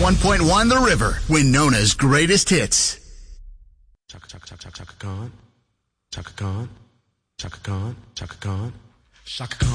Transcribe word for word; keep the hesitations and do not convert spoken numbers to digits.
one point one The River, Winona's greatest hits. Chaka chaka chaka chaka Khan, Chaka Khan, Chaka Khan, Chaka Khan, Chaka Khan.